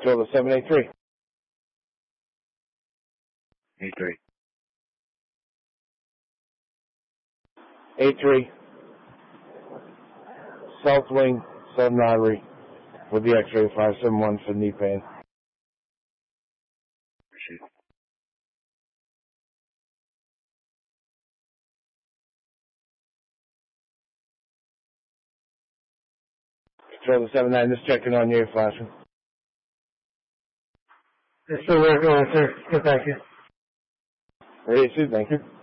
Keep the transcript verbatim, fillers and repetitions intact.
Control to seven eight three. eight three. eight three. South wing, Southern Artery, with the X-ray five seven one for knee pain. Appreciate it. Control to seven nine, just checking on you, flashing. It's still working on, sir. Get back here. Ready to shoot, thank you.